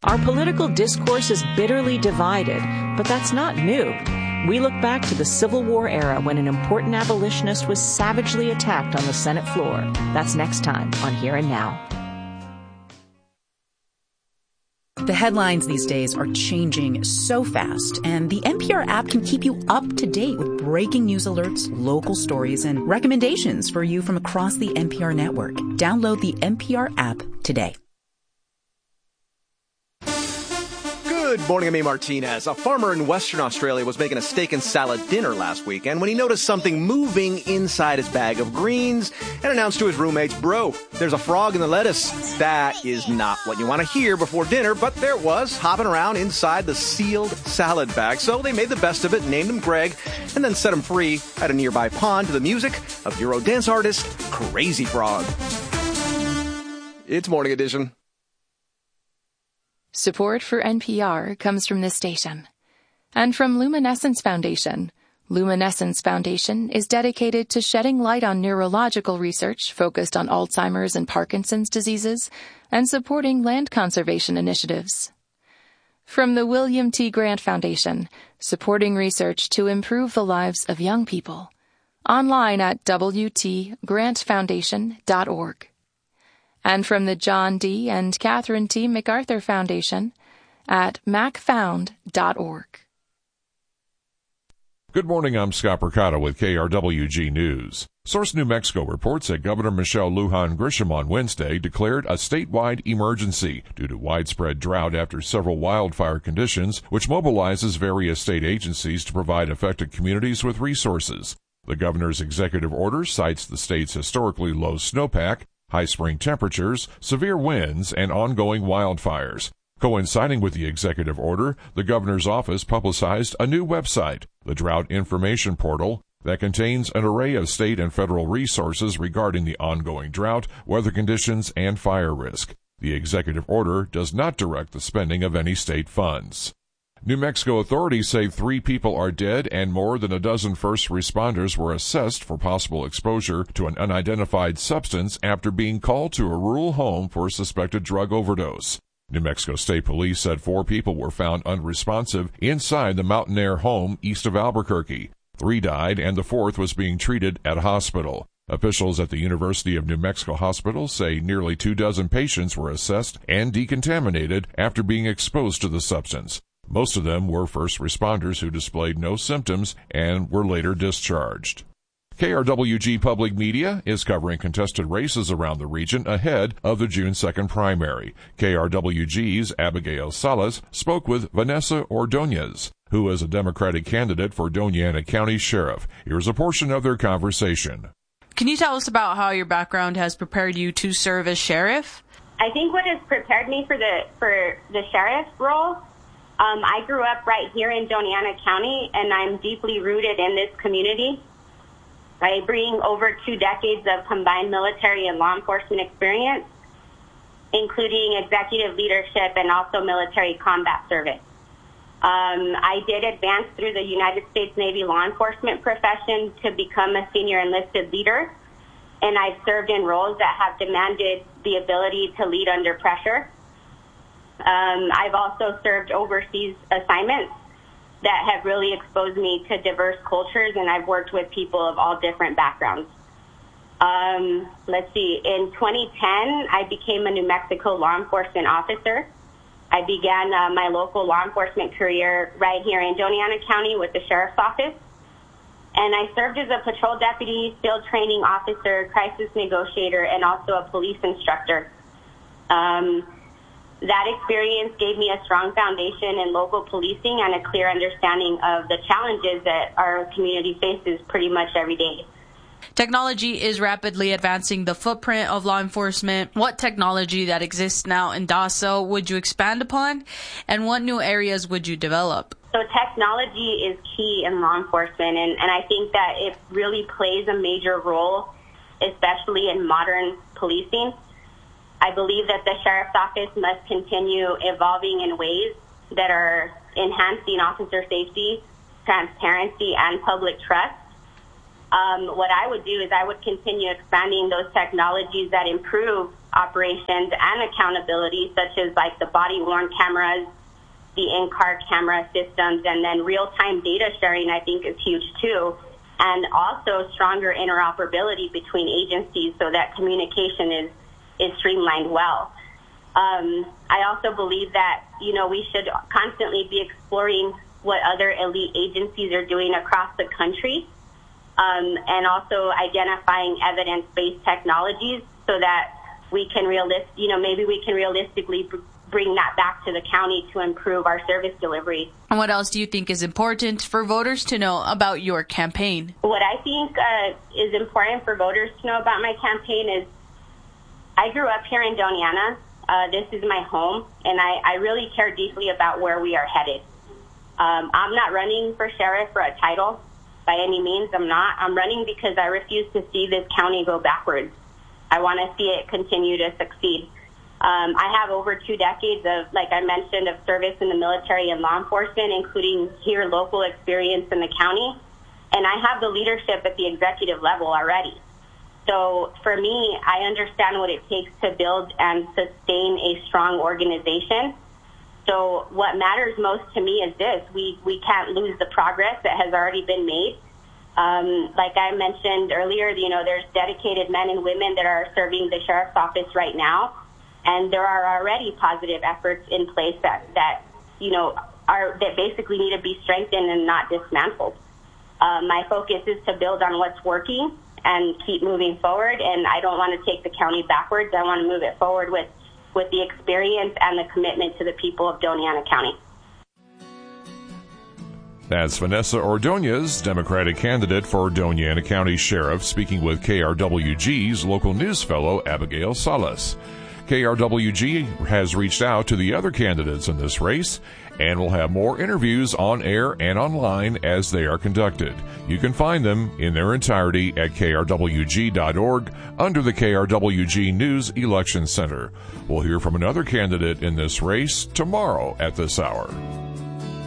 Our political discourse is bitterly divided, but that's not new. We look back to the Civil War era when an important abolitionist was savagely attacked on the Senate floor. That's next time on Here and Now. The headlines these days are changing so fast, and the NPR app can keep you up to date with breaking news alerts, local stories, and recommendations for you from across the NPR network. Download the NPR app today. Good morning, I'm A. Martinez. A farmer in Western Australia was making a steak and salad dinner last weekend when he noticed something moving inside his bag of greens and announced to his roommates, "Bro, there's a frog in the lettuce." That is not what you want to hear before dinner, but there it was, hopping around inside the sealed salad bag. So they made the best of it, named him Greg, and then set him free at a nearby pond to the music of Euro dance artist Crazy Frog. It's Morning Edition. Support for NPR comes from this station and from Luminescence Foundation. Luminescence Foundation is dedicated to shedding light on neurological research focused on Alzheimer's and Parkinson's diseases and supporting land conservation initiatives. From the William T. Grant Foundation, supporting research to improve the lives of young people. Online at wtgrantfoundation.org. And from the John D. and Catherine T. MacArthur Foundation at macfound.org. Good morning, I'm Scott Percato with KRWG News. Source New Mexico reports that Governor Michelle Lujan Grisham on Wednesday declared a statewide emergency due to widespread drought after several wildfire conditions, which mobilizes various state agencies to provide affected communities with resources. The governor's executive order cites the state's historically low snowpack, high spring temperatures, severe winds, and ongoing wildfires. Coinciding with the executive order, the governor's office publicized a new website, the Drought Information Portal, that contains an array of state and federal resources regarding the ongoing drought, weather conditions, and fire risk. The executive order does not direct the spending of any state funds. New Mexico authorities say 3 people are dead and more than a dozen first responders were assessed for possible exposure to an unidentified substance after being called to a rural home for a suspected drug overdose. New Mexico State Police said 4 people were found unresponsive inside the Mountain Air home east of Albuquerque. 3 died and the 4th was being treated at a hospital. Officials at the University of New Mexico Hospital say nearly 24 patients were assessed and decontaminated after being exposed to the substance. Most of them were first responders who displayed no symptoms and were later discharged. KRWG Public Media is covering contested races around the region ahead of the June 2nd primary. KRWG's Abigail Salas spoke with Vanessa Ordonez, who is a Democratic candidate for Doña Ana County Sheriff. Here's a portion of their conversation. Can you tell us about how your background has prepared you to serve as sheriff? I think what has prepared me for the sheriff role, I grew up right here in Doña Ana County, and I'm deeply rooted in this community. I bring over 2 decades of combined military and law enforcement experience, including executive leadership and also military combat service. I did advance through the United States Navy law enforcement profession to become a senior enlisted leader, and I've served in roles that have demanded the ability to lead under pressure. I've also served overseas assignments that have really exposed me to diverse cultures, and I've worked with people of all different backgrounds. Let's see, in 2010, I became a New Mexico law enforcement officer. I began my local law enforcement career right here in Doña Ana County with the Sheriff's Office. And I served as a patrol deputy, field training officer, crisis negotiator, and also a police instructor. That experience gave me a strong foundation in local policing and a clear understanding of the challenges that our community faces pretty much every day. Technology is rapidly advancing the footprint of law enforcement. What technology that exists now in DASO would you expand upon, and what new areas would you develop? So technology is key in law enforcement, and I think that it really plays a major role, especially in modern policing. I believe that the Sheriff's Office must continue evolving in ways that are enhancing officer safety, transparency, and public trust. What I would do is I would continue expanding those technologies that improve operations and accountability, such as like the body-worn cameras, the in-car camera systems, and then real-time data sharing, I think, is huge too. And also stronger interoperability between agencies so that communication is streamlined well. I also believe that, we should constantly be exploring what other elite agencies are doing across the country, and also identifying evidence-based technologies so that we can maybe we can realistically bring that back to the county to improve our service delivery. And what else do you think is important for voters to know about your campaign? What I think is important for voters to know about my campaign is I grew up here in Doniana. This is my home, and I really care deeply about where we are headed. I'm not running for sheriff for a title by any means. I'm not. I'm running because I refuse to see this county go backwards. I want to see it continue to succeed. I have over 2 decades of, like I mentioned, of service in the military and law enforcement, including here local experience in the county. And I have the leadership at the executive level already. So for me, I understand what it takes to build and sustain a strong organization. So what matters most to me is this. We can't lose the progress that has already been made. Like I mentioned earlier, there's dedicated men and women that are serving the sheriff's office right now. And there are already positive efforts in place that basically need to be strengthened and not dismantled. My focus is to build on what's working and keep moving forward. And I don't want to take the county backwards. I want to move it forward with the experience and the commitment to the people of Doniana County. That's Vanessa Ordonez, Democratic candidate for Doniana County Sheriff, speaking with KRWG's local news fellow, Abigail Salas. KRWG has reached out to the other candidates in this race and will have more interviews on air and online as they are conducted. You can find them in their entirety at krwg.org under the KRWG News Election Center. We'll hear from another candidate in this race tomorrow at this hour.